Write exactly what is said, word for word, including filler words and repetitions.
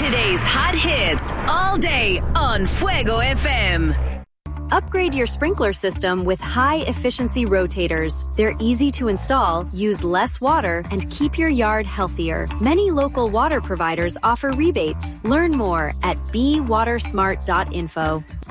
Today's hot hits all day on Fuego F M. Upgrade your sprinkler system with high-efficiency rotators. They're easy to install, use less water, and keep your yard healthier. Many local water providers offer rebates. Learn more at be water smart dot info.